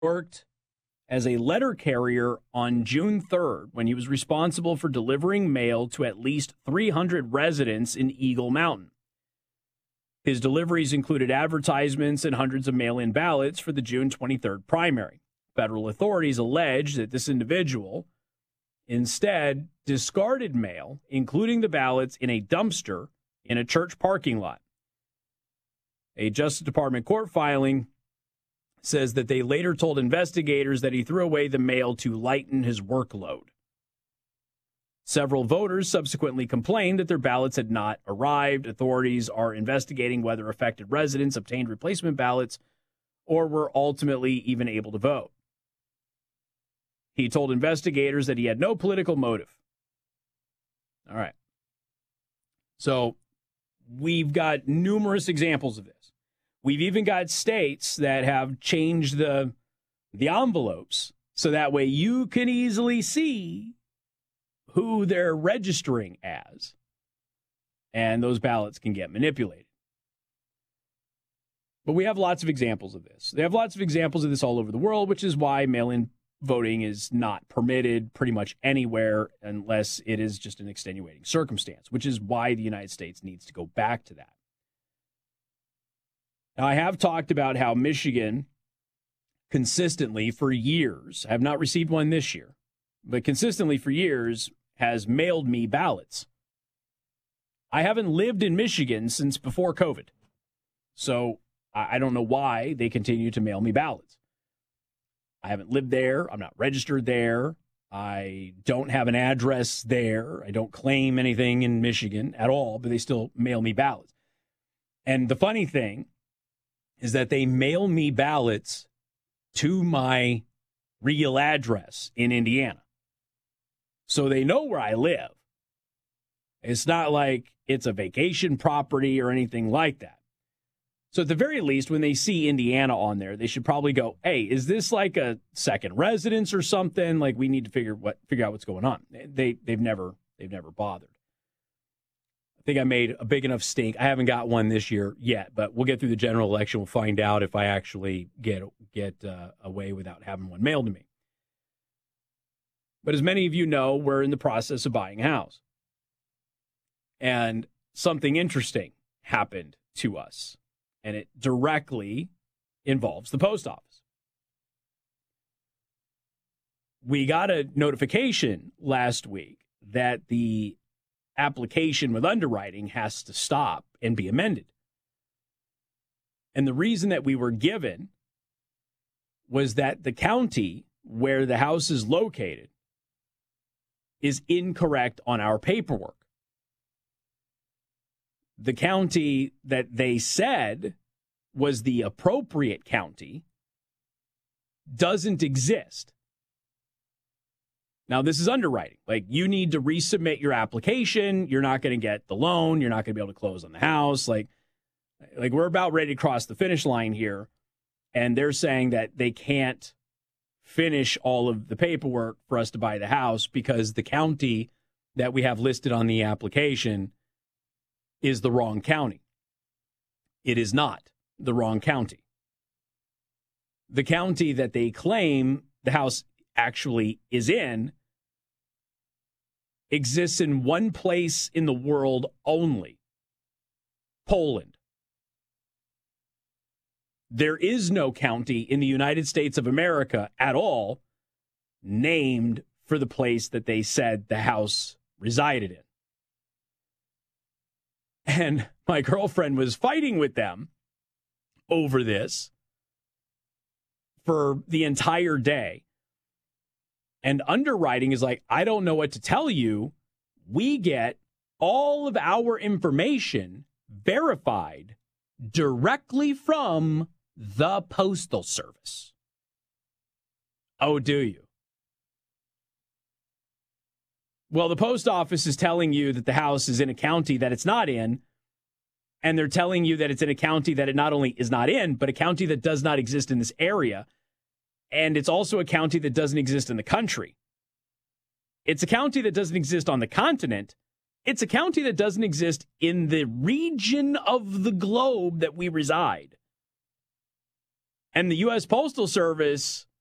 worked as a letter carrier on June 3rd when he was responsible for delivering mail to at least 300 residents in Eagle Mountain. His deliveries included advertisements and hundreds of mail-in ballots for the June 23rd primary. Federal authorities allege that this individual instead discarded mail, including the ballots, in a dumpster in a church parking lot. A Justice Department court filing says that they later told investigators that he threw away the mail to lighten his workload. Several voters subsequently complained that their ballots had not arrived. Authorities are investigating whether affected residents obtained replacement ballots or were ultimately even able to vote. He told investigators that he had no political motive. All right. So we've got numerous examples of this. We've even got states that have changed the envelopes so that way you can easily see who they're registering as, and those ballots can get manipulated. But we have lots of examples of this. They have lots of examples of this all over the world, which is why mail-in voting is not permitted pretty much anywhere unless it is just an extenuating circumstance, which is why the United States needs to go back to that. Now, I have talked about how Michigan consistently for years, I have not received one this year, but consistently for years has mailed me ballots. I haven't lived in Michigan since before COVID, so I don't know why they continue to mail me ballots. I haven't lived there. I'm not registered there. I don't have an address there. I don't claim anything in Michigan at all, but they still mail me ballots. And the funny thing is that they mail me ballots to my real address in Indiana. So they know where I live. It's not like it's a vacation property or anything like that. So at the very least, when they see Indiana on there, they should probably go, hey, is this like a second residence or something? Like, we need to figure out what's going on. They've never bothered. I think I made a big enough stink. I haven't got one this year yet, but we'll get through the general election. We'll find out if I actually get away without having one mailed to me. But as many of you know, we're in the process of buying a house. And something interesting happened to us, and it directly involves the post office. We got a notification last week that the application with underwriting has to stop and be amended. And the reason that we were given was that the county where the house is located is incorrect on our paperwork. The county that they said was the appropriate county doesn't exist. Now, this is underwriting. Like, you need to resubmit your application. You're not going to get the loan. You're not going to be able to close on the house. Like we're about ready to cross the finish line here. And they're saying that they can't finish all of the paperwork for us to buy the house because the county that we have listed on the application is the wrong county. It is not the wrong county. The county that they claim the house actually is in exists in one place in the world only, Poland. There is no county in the United States of America at all named for the place that they said the house resided in. And my girlfriend was fighting with them over this for the entire day. And underwriting is like, I don't know what to tell you. We get all of our information verified directly from the Postal Service. Oh, do you? Well, the post office is telling you that the house is in a county that it's not in, and they're telling you that it's in a county that it not only is not in, but a county that does not exist in this area. And it's also a county that doesn't exist in the country. It's a county that doesn't exist on the continent. It's a county that doesn't exist in the region of the globe that we reside. And the U.S. Postal Service